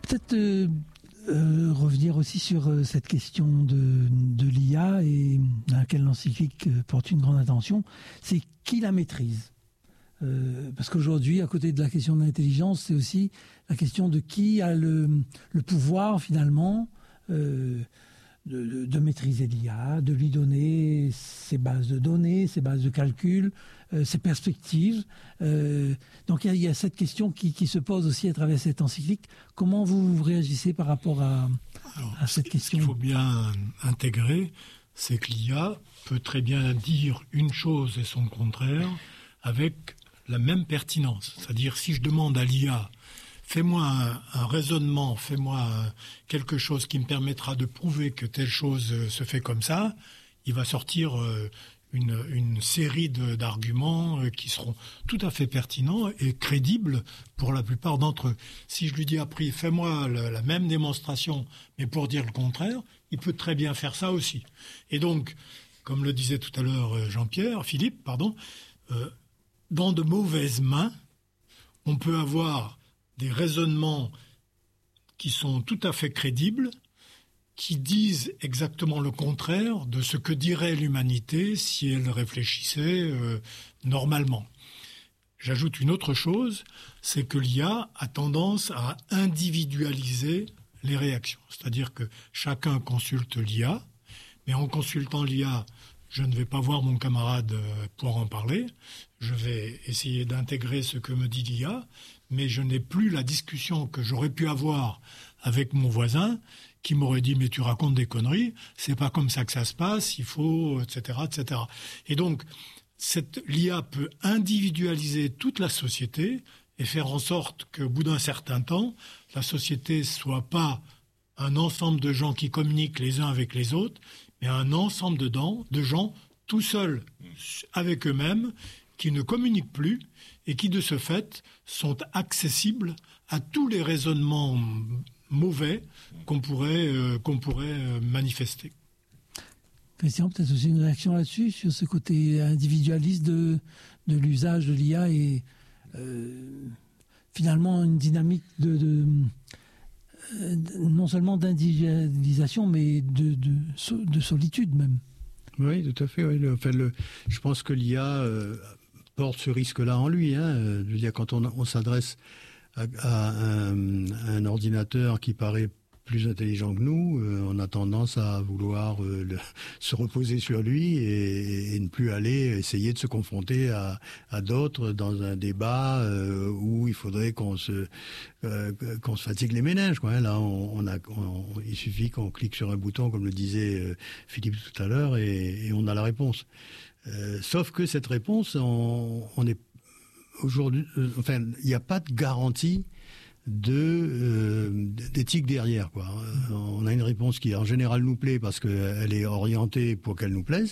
peut-être revenir aussi sur cette question de l'IA et à laquelle l'encyclique porte une grande attention, c'est qui la maîtrise. Parce qu'aujourd'hui, à côté de la question de l'intelligence, c'est aussi la question de qui a le pouvoir finalement de maîtriser l'IA, de lui donner ses bases de données, ses bases de calcul, ses perspectives. Donc il y a cette question qui se pose aussi à travers cette encyclique. Comment vous réagissez par rapport à cette question ? Ce qu'il faut bien intégrer, c'est que l'IA peut très bien dire une chose et son contraire avec la même pertinence. C'est-à-dire, si je demande à l'IA, fais-moi un raisonnement, fais-moi quelque chose qui me permettra de prouver que telle chose se fait comme ça, il va sortir une série d'arguments qui seront tout à fait pertinents et crédibles pour la plupart d'entre eux. Si je lui dis après, fais-moi la même démonstration, mais pour dire le contraire, il peut très bien faire ça aussi. Et donc, comme le disait tout à l'heure Philippe, dans de mauvaises mains, on peut avoir des raisonnements qui sont tout à fait crédibles, qui disent exactement le contraire de ce que dirait l'humanité si elle réfléchissait normalement. J'ajoute une autre chose, c'est que l'IA a tendance à individualiser les réactions. C'est-à-dire que chacun consulte l'IA, mais en consultant l'IA, je ne vais pas voir mon camarade pour en parler. Je vais essayer d'intégrer ce que me dit l'IA, mais je n'ai plus la discussion que j'aurais pu avoir avec mon voisin qui m'aurait dit « mais tu racontes des conneries, c'est pas comme ça que ça se passe, il faut... » etc., etc. Et donc, l'IA peut individualiser toute la société et faire en sorte qu'au bout d'un certain temps, la société soit pas un ensemble de gens qui communiquent les uns avec les autres, mais un ensemble de gens tout seuls avec eux-mêmes, qui ne communiquent plus et qui, de ce fait, sont accessibles à tous les raisonnements mauvais qu'on pourrait manifester. Christian, peut-être aussi une réaction là-dessus, sur ce côté individualiste de l'usage de l'IA et finalement une dynamique non seulement d'individualisation, mais de solitude même. Oui, tout à fait. Oui. Je pense que l'IA porte ce risque-là en lui. Je veux dire, quand on s'adresse à un ordinateur qui paraît plus intelligent que nous, on a tendance à vouloir se reposer sur lui et ne plus aller essayer de se confronter à d'autres dans un débat où il faudrait qu'on se fatigue les méninges, quoi. Là, il suffit qu'on clique sur un bouton, comme le disait Philippe tout à l'heure, et on a la réponse. Sauf que cette réponse, on est aujourd'hui, il n'y a pas de garantie d'éthique derrière, quoi. On a une réponse qui en général nous plaît parce qu'elle est orientée pour qu'elle nous plaise,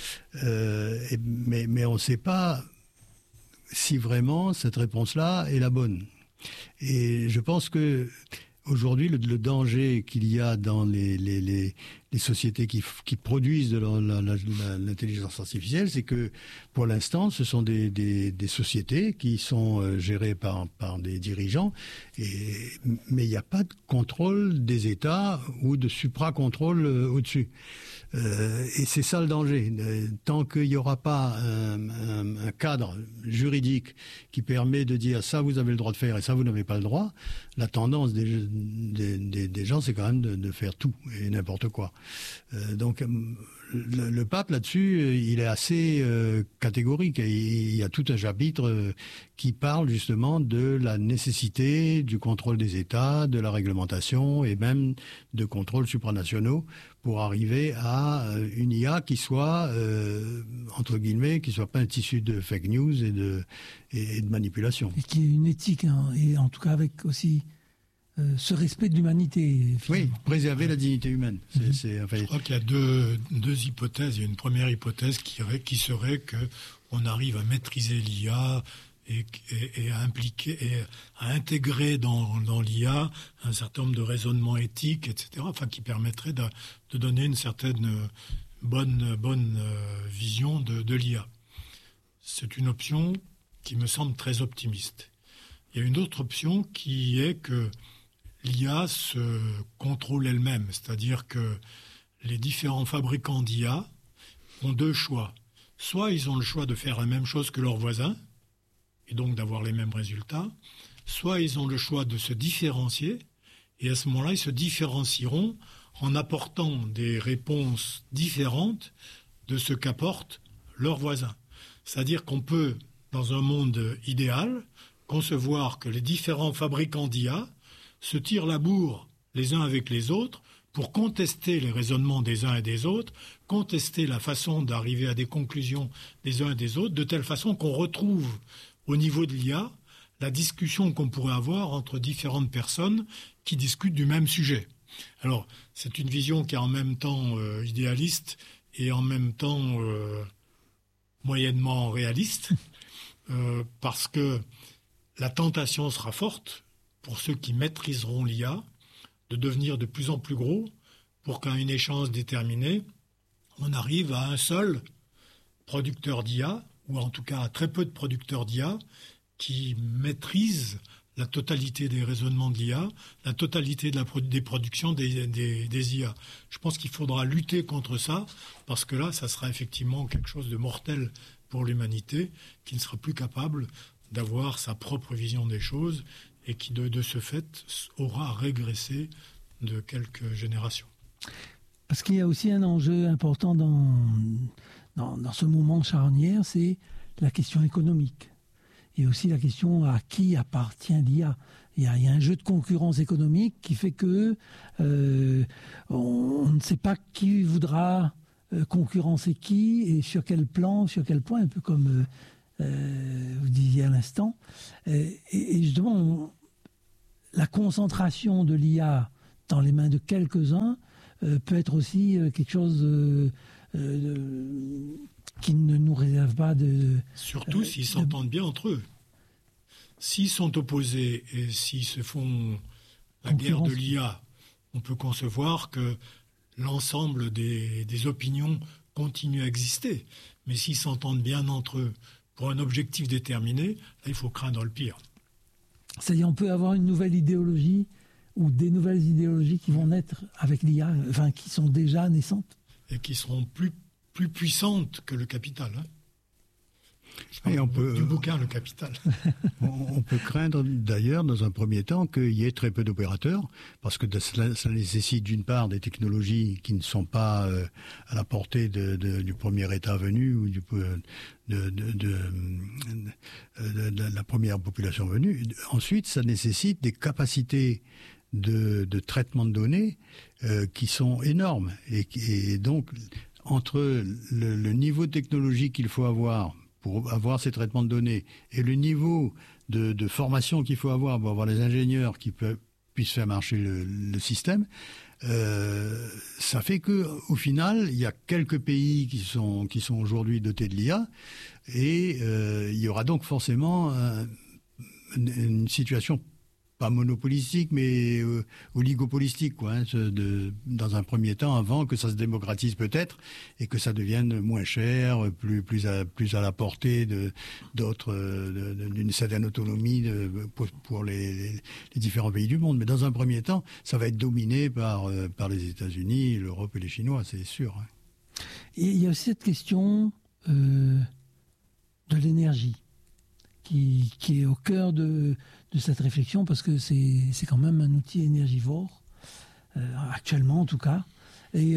mais on ne sait pas si vraiment cette réponse-là est la bonne. Et je pense que aujourd'hui, le danger qu'il y a dans les sociétés qui produisent de l'intelligence artificielle, c'est que pour l'instant, ce sont des sociétés qui sont gérées par des dirigeants, mais il n'y a pas de contrôle des États ou de supra-contrôle au-dessus. Et c'est ça le danger. Tant qu'il n'y aura pas un cadre juridique qui permet de dire ça vous avez le droit de faire et ça vous n'avez pas le droit, la tendance des gens c'est quand même de faire tout et n'importe quoi. Donc le pape là-dessus, il est assez catégorique. Il y a tout un chapitre qui parle justement de la nécessité du contrôle des États, de la réglementation et même de contrôles supranationaux pour arriver à une IA qui soit, entre guillemets, qui soit pas un tissu de fake news et de manipulation. Et qui est une éthique, et en tout cas avec aussi ce respect de l'humanité. Finalement. Oui, préserver la dignité humaine. Je crois qu'il y a deux hypothèses. Il y a une première hypothèse qui serait qu'on arrive à maîtriser l'IA et à impliquer et à intégrer dans l'IA un certain nombre de raisonnements éthiques, etc. Qui permettrait de donner une certaine bonne vision de l'IA. C'est une option qui me semble très optimiste. Il y a une autre option qui est que l'IA se contrôle elle-même. C'est-à-dire que les différents fabricants d'IA ont deux choix. Soit ils ont le choix de faire la même chose que leurs voisins, et donc d'avoir les mêmes résultats, soit ils ont le choix de se différencier, et à ce moment-là, ils se différencieront en apportant des réponses différentes de ce qu'apportent leurs voisins. C'est-à-dire qu'on peut, dans un monde idéal, concevoir que les différents fabricants d'IA se tirent la bourre les uns avec les autres pour contester les raisonnements des uns et des autres, contester la façon d'arriver à des conclusions des uns et des autres, de telle façon qu'on retrouve au niveau de l'IA la discussion qu'on pourrait avoir entre différentes personnes qui discutent du même sujet. Alors, c'est une vision qui est en même temps idéaliste et en même temps moyennement réaliste, parce que la tentation sera forte pour ceux qui maîtriseront l'IA de devenir de plus en plus gros pour qu'à une échéance déterminée, on arrive à un seul producteur d'IA, ou en tout cas à très peu de producteurs d'IA, qui maîtrisent la totalité des raisonnements de l'IA, la totalité des productions des IA. Je pense qu'il faudra lutter contre ça, parce que là, ça sera effectivement quelque chose de mortel pour l'humanité, qui ne sera plus capable d'avoir sa propre vision des choses et qui, de ce fait, aura régressé de quelques générations. Parce qu'il y a aussi un enjeu important dans ce moment charnière, c'est la question économique. Et aussi la question à qui appartient l'IA. Il y a un jeu de concurrence économique qui fait que on ne sait pas qui voudra concurrencer qui et sur quel plan, sur quel point, un peu comme vous disiez à l'instant. Et justement, la concentration de l'IA dans les mains de quelques-uns peut être aussi quelque chose qui ne nous réserve pas de... Surtout s'ils s'entendent bien entre eux. S'ils sont opposés et s'ils se font la guerre de l'IA, on peut concevoir que l'ensemble des opinions continuent à exister. Mais s'ils s'entendent bien entre eux pour un objectif déterminé, là, il faut craindre le pire. C'est-à-dire on peut avoir une nouvelle idéologie ou des nouvelles idéologies qui vont naître avec l'IA, enfin qui sont déjà naissantes. Et qui seront plus puissantes que le capital. Et on peut, du bouquin, le capital. On peut craindre d'ailleurs, dans un premier temps, qu'il y ait très peu d'opérateurs, parce que ça nécessite d'une part des technologies qui ne sont pas à la portée du premier État venu ou de la première population venue. Ensuite, ça nécessite des capacités de traitement de données qui sont énormes. Et donc, entre le niveau de technologie qu'il faut avoir pour avoir ces traitements de données et le niveau de formation qu'il faut avoir pour avoir les ingénieurs qui puissent faire marcher le système, ça fait que au final, il y a quelques pays qui sont aujourd'hui dotés de l'IA et il y aura donc forcément une situation pas monopolistique, mais oligopolistique, quoi, hein, dans un premier temps, avant que ça se démocratise peut-être et que ça devienne moins cher, plus à la portée d'une certaine autonomie pour les différents pays du monde. Mais dans un premier temps, ça va être dominé par les États-Unis, l'Europe et les Chinois, c'est sûr. Hein. Et il y a aussi cette question de l'énergie qui est au cœur de cette réflexion, parce que c'est quand même un outil énergivore, actuellement en tout cas. Et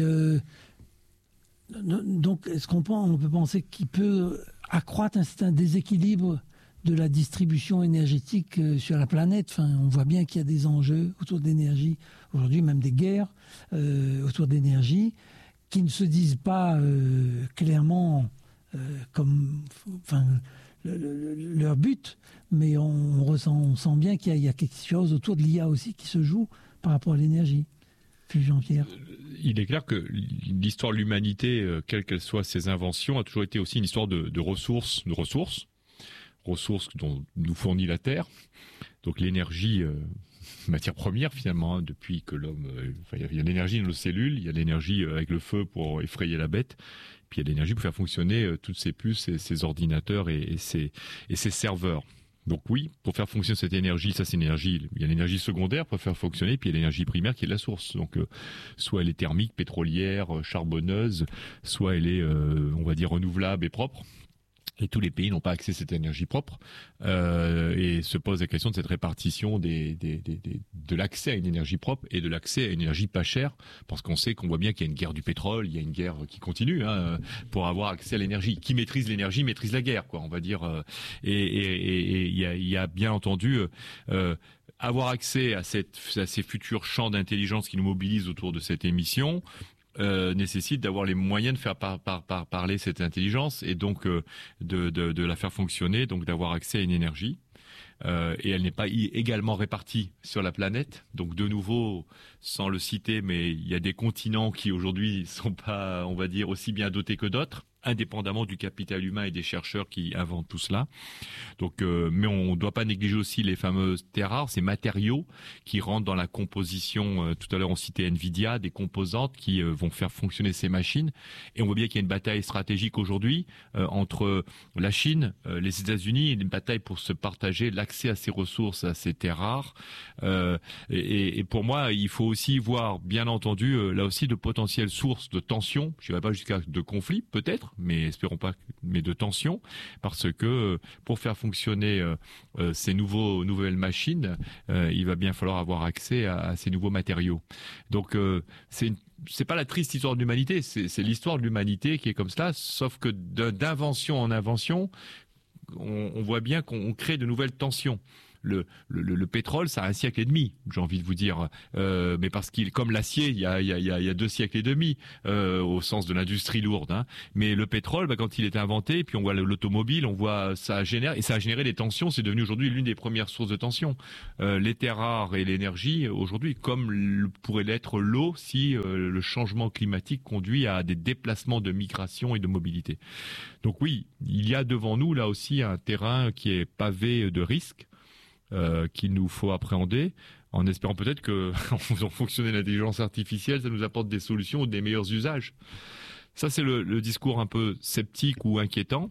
donc, est-ce on peut penser qu'il peut accroître un certain déséquilibre de la distribution énergétique sur la planète? Enfin, on voit bien qu'il y a des enjeux autour de l'énergie, aujourd'hui même des guerres autour de l'énergie, qui ne se disent pas clairement comme... Enfin, leur but, mais on sent bien qu'il y a quelque chose autour de l'IA aussi qui se joue par rapport à l'énergie. Jean-Pierre. Il est clair que l'histoire de l'humanité, quelles qu'elles soient ses inventions, a toujours été aussi une histoire de ressources dont nous fournit la Terre. Donc l'énergie, matière première finalement, hein, depuis que l'homme... il y a l'énergie dans nos cellules, il y a l'énergie avec le feu pour effrayer la bête, puis il y a l'énergie pour faire fonctionner toutes ces puces, ces ordinateurs et ces serveurs. Donc oui, pour faire fonctionner cette énergie, ça c'est une énergie, il y a l'énergie secondaire pour faire fonctionner, puis il y a l'énergie primaire qui est la source. Donc soit elle est thermique, pétrolière, charbonneuse, soit elle est, on va dire, renouvelable et propre. Et tous les pays n'ont pas accès à cette énergie propre et se pose la question de cette répartition de l'accès à une énergie propre et de l'accès à une énergie pas chère, parce qu'on sait qu'on voit bien qu'il y a une guerre du pétrole, il y a une guerre qui continue pour avoir accès à l'énergie. Qui maîtrise l'énergie maîtrise la guerre, quoi, on va dire. Et il y a bien entendu avoir accès à ces futurs champs d'intelligence qui nous mobilisent autour de cette émission. Nécessite d'avoir les moyens de faire parler cette intelligence et donc de la faire fonctionner, donc d'avoir accès à une énergie. Et elle n'est pas également répartie sur la planète. Donc de nouveau, sans le citer, mais il y a des continents qui aujourd'hui sont pas, on va dire, aussi bien dotés que d'autres, indépendamment du capital humain et des chercheurs qui inventent tout cela. Donc, mais on ne doit pas négliger aussi les fameuses terres rares, ces matériaux qui rentrent dans la composition. Tout à l'heure, on citait Nvidia, des composantes qui vont faire fonctionner ces machines. Et on voit bien qu'il y a une bataille stratégique aujourd'hui entre la Chine, les États-Unis, une bataille pour se partager l'accès à ces ressources, à ces terres rares. Et pour moi, il faut aussi voir, bien entendu, là aussi de potentielles sources de tensions. Je ne dirais pas jusqu'à de conflits, peut-être, mais espérons pas, mais de tension, parce que pour faire fonctionner ces nouvelles machines, il va bien falloir avoir accès à ces nouveaux matériaux. Donc c'est pas la triste histoire de l'humanité, c'est l'histoire de l'humanité qui est comme cela, sauf que d'invention en invention, on voit bien qu'on crée de nouvelles tensions. Le pétrole, ça a 1 siècle et demi, j'ai envie de vous dire, mais parce qu'il, comme l'acier, il y a 2 siècles et demi, au sens de l'industrie lourde. Mais le pétrole, quand il est inventé, puis on voit l'automobile, on voit ça a généré des tensions. C'est devenu aujourd'hui l'une des premières sources de tensions. Les terres rares et l'énergie aujourd'hui, comme pourrait l'être l'eau, si le changement climatique conduit à des déplacements de migration et de mobilité. Donc oui, il y a devant nous là aussi un terrain qui est pavé de risques. Qu'il nous faut appréhender, en espérant peut-être que, en faisant fonctionner l'intelligence artificielle, ça nous apporte des solutions ou des meilleurs usages. Ça, c'est le discours un peu sceptique ou inquiétant.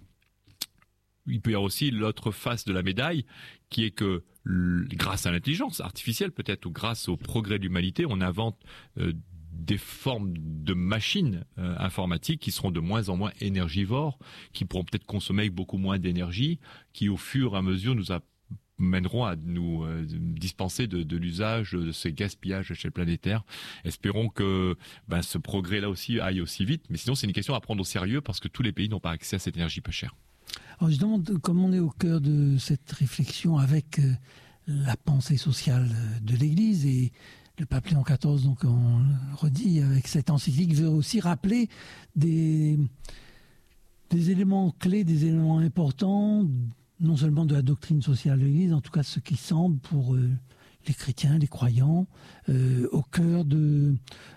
Il peut y avoir aussi l'autre face de la médaille, qui est que grâce à l'intelligence artificielle, peut-être, ou grâce au progrès de l'humanité, on invente des formes de machines informatiques qui seront de moins en moins énergivores, qui pourront peut-être consommer avec beaucoup moins d'énergie, qui au fur et à mesure nous mèneront à nous dispenser de l'usage de ces gaspillages à l'échelle planétaire. Espérons que ce progrès-là aussi aille aussi vite, mais sinon c'est une question à prendre au sérieux parce que tous les pays n'ont pas accès à cette énergie pas chère. Alors justement, comme on est au cœur de cette réflexion avec la pensée sociale de l'Église, et le pape Léon XIV, donc on le redit avec cette encyclique, veut aussi rappeler des éléments clés, des éléments importants, non seulement de la doctrine sociale de l'Église, en tout cas ce qui semble pour les chrétiens, les croyants, au cœur d'une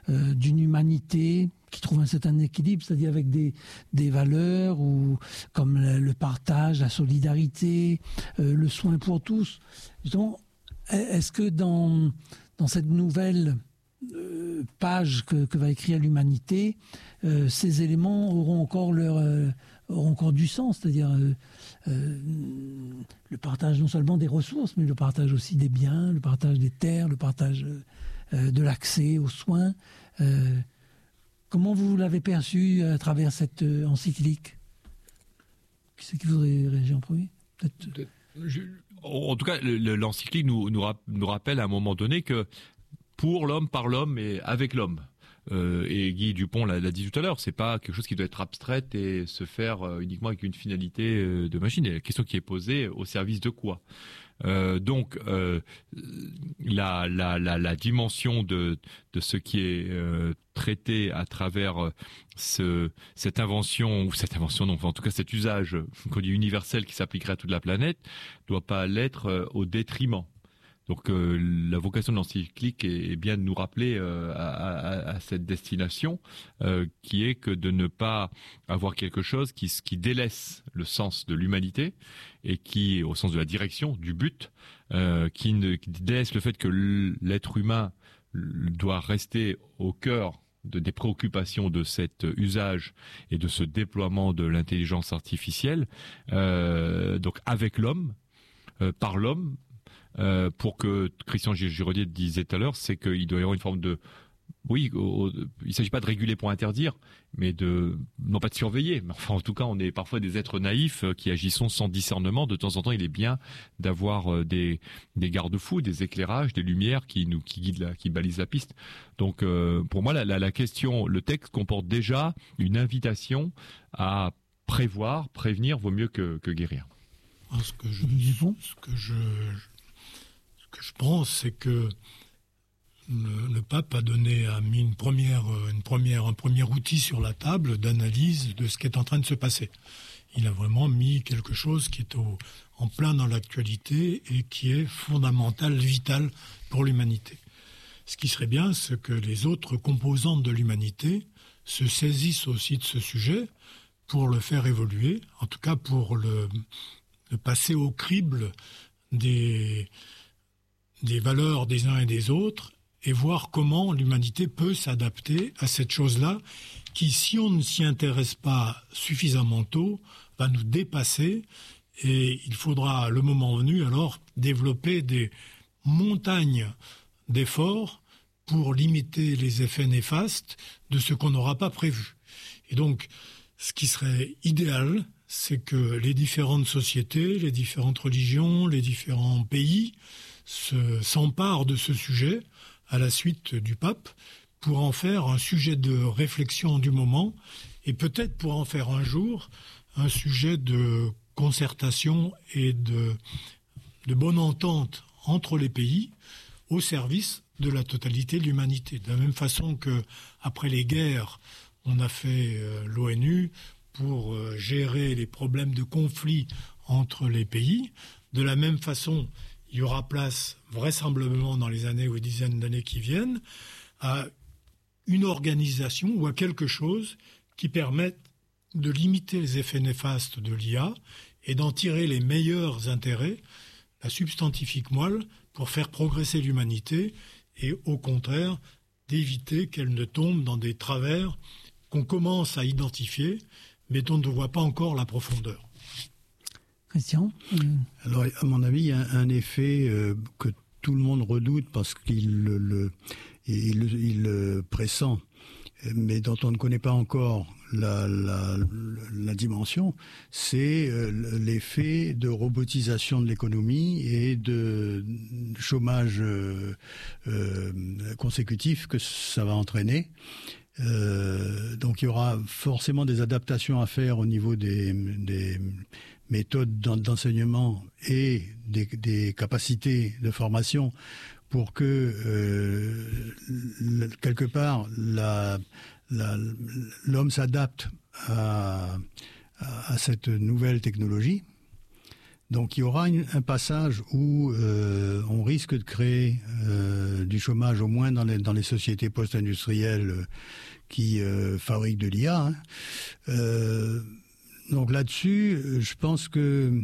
humanité qui trouve un certain équilibre, c'est-à-dire avec des valeurs comme le partage, la solidarité, le soin pour tous. Donc, est-ce que dans cette nouvelle page que va écrire l'humanité, ces éléments auront encore du sens, c'est-à-dire le partage non seulement des ressources, mais le partage aussi des biens, le partage des terres, le partage de l'accès aux soins. Comment vous l'avez perçu à travers cette encyclique? Qui c'est qui voudrait réagir en premier? En tout cas, l'encyclique nous rappelle à un moment donné que pour l'homme, par l'homme et avec l'homme. Et Guy Dupont l'a dit tout à l'heure, c'est pas quelque chose qui doit être abstraite et se faire uniquement avec une finalité de machine. Il y a la question qui est posée, au service de quoi? Donc la dimension de ce qui est traité à travers cette invention, non, enfin, en tout cas cet usage qu'on dit universel qui s'appliquerait à toute la planète, doit pas l'être au détriment. Donc la vocation de l'encyclique est bien de nous rappeler à cette destination qui est que de ne pas avoir quelque chose qui délaisse le sens de l'humanité et qui, au sens de la direction, du but, qui délaisse le fait que l'être humain doit rester au cœur des préoccupations de cet usage et de ce déploiement de l'intelligence artificielle, donc avec l'homme, par l'homme. Pour que Christian Giraudier disait tout à l'heure, c'est qu'il doit y avoir une forme de... Oui, il ne s'agit pas de réguler pour interdire, mais non pas de surveiller. Mais enfin, en tout cas, on est parfois des êtres naïfs qui agissons sans discernement. De temps en temps, il est bien d'avoir des garde-fous, des éclairages, des lumières qui guident, qui balisent la piste. Donc, pour moi, la question, le texte comporte déjà une invitation à prévenir vaut mieux que guérir. Ce que je pense, c'est que le pape a mis un premier outil sur la table d'analyse de ce qui est en train de se passer. Il a vraiment mis quelque chose qui est en plein dans l'actualité et qui est fondamental, vital pour l'humanité. Ce qui serait bien, c'est que les autres composantes de l'humanité se saisissent aussi de ce sujet pour le faire évoluer, en tout cas pour le passer au crible des valeurs des uns et des autres, et voir comment l'humanité peut s'adapter à cette chose-là qui, si on ne s'y intéresse pas suffisamment tôt, va nous dépasser, et il faudra, le moment venu, alors développer des montagnes d'efforts pour limiter les effets néfastes de ce qu'on n'aura pas prévu. Et donc, ce qui serait idéal, c'est que les différentes sociétés, les différentes religions, les différents pays s'emparent de ce sujet à la suite du pape pour en faire un sujet de réflexion du moment et peut-être pour en faire un jour un sujet de concertation et de bonne entente entre les pays au service de la totalité de l'humanité. De la même façon qu'après les guerres, on a fait l'ONU pour gérer les problèmes de conflit entre les pays, de la même façon, il y aura place, vraisemblablement dans les années ou dizaines d'années qui viennent, à une organisation ou à quelque chose qui permette de limiter les effets néfastes de l'IA et d'en tirer les meilleurs intérêts, la substantifique moelle, pour faire progresser l'humanité et au contraire d'éviter qu'elle ne tombe dans des travers qu'on commence à identifier mais dont on ne voit pas encore la profondeur. Christian ? Alors, à mon avis, il y a un effet que tout le monde redoute parce qu'il le pressent, mais dont on ne connaît pas encore la dimension, c'est l'effet de robotisation de l'économie et de chômage consécutif que ça va entraîner. Donc il y aura forcément des adaptations à faire au niveau des méthodes d'enseignement et des capacités de formation pour que quelque part l'homme s'adapte à cette nouvelle technologie. Donc il y aura un passage où on risque de créer du chômage, au moins dans les sociétés post-industrielles qui fabriquent de l'IA. Donc là-dessus, je pense que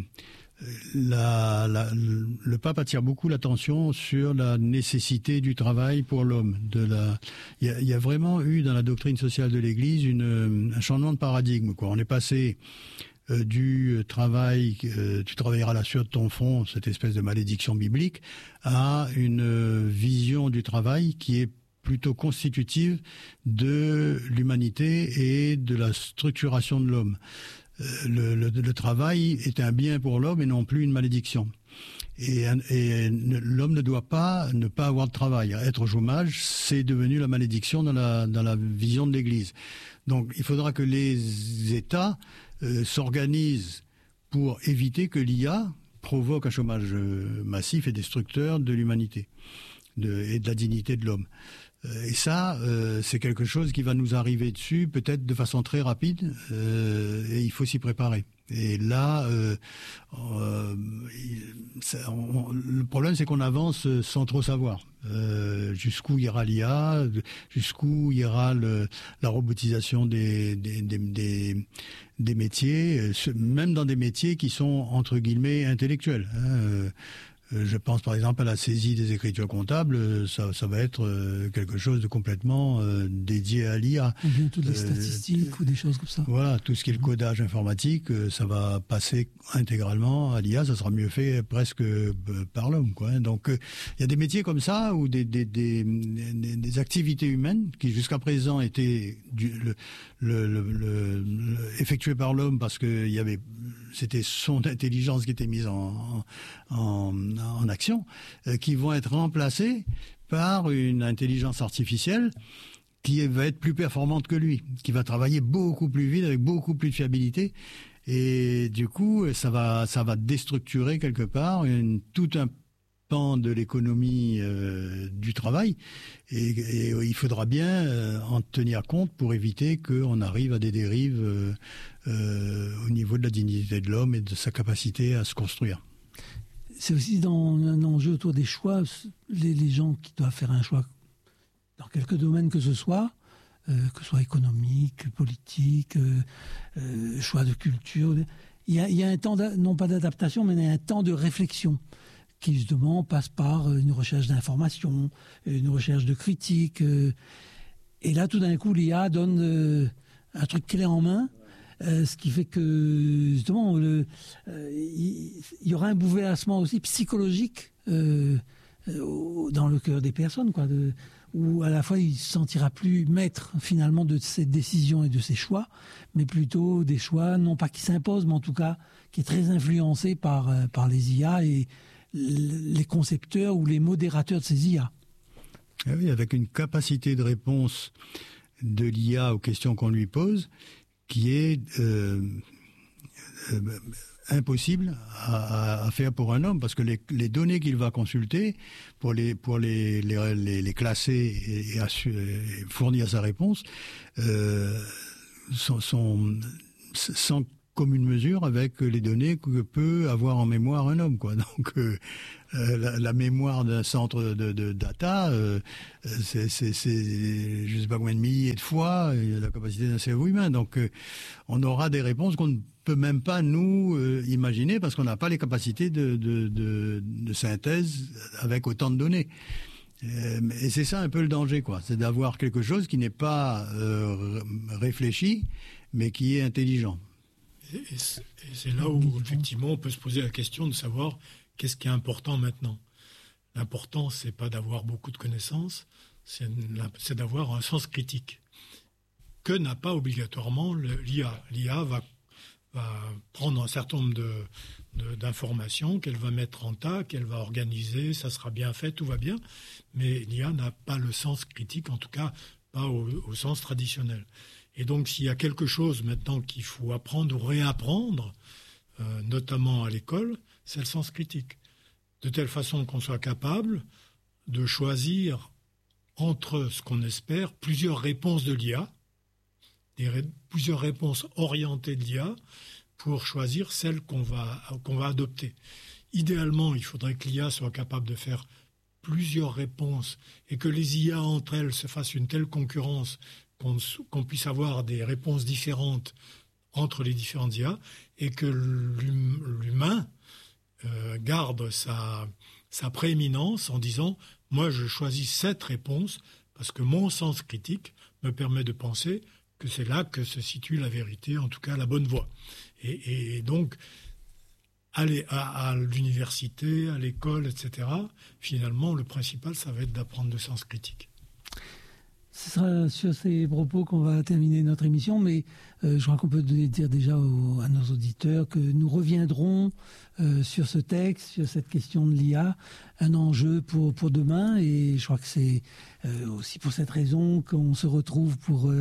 le pape attire beaucoup l'attention sur la nécessité du travail pour l'homme. Il y a vraiment eu dans la doctrine sociale de l'Église un changement de paradigme, quoi. On est passé du travail, tu travailleras à la sueur de ton front, cette espèce de malédiction biblique, à une vision du travail qui est plutôt constitutive de l'humanité et de la structuration de l'homme. Le travail est un bien pour l'homme et non plus une malédiction. Et l'homme ne doit pas ne pas avoir de travail. Être au chômage, c'est devenu la malédiction dans la vision de l'Église. Donc il faudra que les États s'organisent pour éviter que l'IA provoque un chômage massif et destructeur de l'humanité et de la dignité de l'homme. Et ça, c'est quelque chose qui va nous arriver dessus, peut-être de façon très rapide, et il faut s'y préparer. Et là, le problème, c'est qu'on avance sans trop savoir. Jusqu'où ira l'IA, jusqu'où ira la robotisation des métiers, même dans des métiers qui sont, entre guillemets, intellectuels. Je pense par exemple à la saisie des écritures comptables, ça va être quelque chose de complètement dédié à l'IA. Ou bien toutes les statistiques ou des choses comme ça. Voilà, tout ce qui est le codage informatique, ça va passer intégralement à l'IA, ça sera mieux fait presque par l'homme, quoi. Donc il y a des métiers comme ça ou des activités humaines qui jusqu'à présent étaient effectuées par l'homme parce que c'était son intelligence qui était mise en action, qui vont être remplacés par une intelligence artificielle qui va être plus performante que lui, qui va travailler beaucoup plus vite, avec beaucoup plus de fiabilité. Et du coup, ça va déstructurer quelque part tout un pan de l'économie du travail. Et il faudra bien en tenir compte pour éviter qu'on arrive à des dérives au niveau de la dignité de l'homme et de sa capacité à se construire. C'est aussi dans un enjeu autour des choix, les gens qui doivent faire un choix dans quelques domaines que ce soit économique, politique, choix de culture. Il y a un temps, non pas d'adaptation, mais il y a un temps de réflexion qui justement passe par une recherche d'information, une recherche de critique. Et là, tout d'un coup, l'IA donne un truc clé en main. Ce qui fait que justement il y aura un bouleversement aussi psychologique dans le cœur des personnes, quoi, où à la fois il ne se sentira plus maître finalement de ses décisions et de ses choix, mais plutôt des choix non pas qui s'imposent, mais en tout cas qui est très influencé par les IA et les concepteurs ou les modérateurs de ces IA. Ah oui, avec une capacité de réponse de l'IA aux questions qu'on lui pose qui est impossible à faire pour un homme, parce que les données qu'il va consulter pour les classer et fournir sa réponse sont sans commune mesure avec les données que peut avoir en mémoire un homme, quoi. Donc la mémoire d'un centre de data, c'est je sais pas combien de milliers de fois la capacité d'un cerveau humain. Donc on aura des réponses qu'on ne peut même pas nous imaginer parce qu'on n'a pas les capacités de synthèse avec autant de données. Et c'est ça un peu le danger, quoi. C'est d'avoir quelque chose qui n'est pas réfléchi, mais qui est intelligent. Et c'est là où, effectivement, on peut se poser la question de savoir qu'est-ce qui est important maintenant. L'important, c'est pas d'avoir beaucoup de connaissances, c'est d'avoir un sens critique que n'a pas obligatoirement l'IA. L'IA va prendre un certain nombre d'informations qu'elle va mettre en tas, qu'elle va organiser, ça sera bien fait, tout va bien, mais l'IA n'a pas le sens critique, en tout cas pas au sens traditionnel. Et donc, s'il y a quelque chose maintenant qu'il faut apprendre ou réapprendre, notamment à l'école, c'est le sens critique. De telle façon qu'on soit capable de choisir entre ce qu'on espère, plusieurs réponses de l'IA, plusieurs réponses orientées de l'IA, pour choisir celle qu'on va adopter. Idéalement, il faudrait que l'IA soit capable de faire plusieurs réponses et que les IA entre elles se fassent une telle concurrence qu'on puisse avoir des réponses différentes entre les différentes IA et que l'humain garde sa prééminence en disant « moi je choisis cette réponse parce que mon sens critique me permet de penser que c'est là que se situe la vérité, en tout cas la bonne voie ». Et donc, aller à l'université, à l'école, etc., finalement, le principal, ça va être d'apprendre le sens critique. Ce sera sur ces propos qu'on va terminer notre émission, mais je crois qu'on peut dire déjà à nos auditeurs que nous reviendrons sur ce texte, sur cette question de l'IA, un enjeu pour demain, et je crois que c'est aussi pour cette raison qu'on se retrouve pour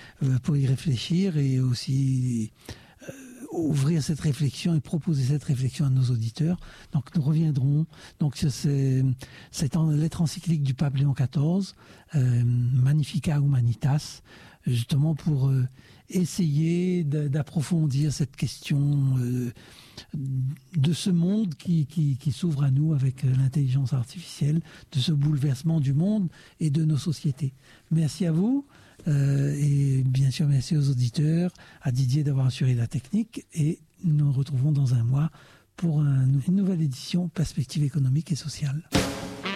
y réfléchir et aussi ouvrir cette réflexion et proposer cette réflexion à nos auditeurs. Donc nous reviendrons donc sur cette lettre encyclique du pape Léon XIV, Magnificat Humanitas, justement pour essayer d'approfondir cette question de ce monde qui s'ouvre à nous avec l'intelligence artificielle, de ce bouleversement du monde et de nos sociétés. Merci à vous. Et bien sûr, merci aux auditeurs, à Didier d'avoir assuré la technique, et nous nous retrouvons dans un mois pour une nouvelle édition Perspectives économiques et sociales.